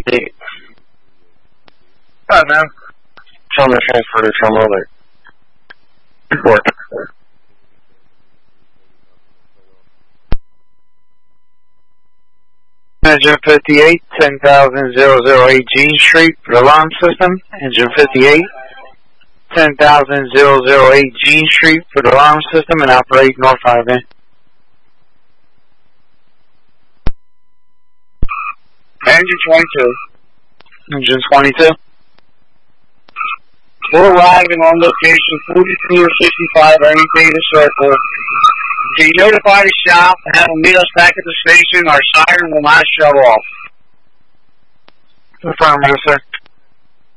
8. Alright, man. Tell them to transfer to Terminal Alert. Report. Engine 58, 10,008 Jean Street for the alarm system. Engine 58, 10,008 Jean Street for the alarm system and operate North 5 in. Engine 22. Engine 22. We're arriving on location 43 or 65 Ernie Data Circle. Can you notify the shop and have them meet us back at the station? Our siren will not shut off. Affirmative, sir.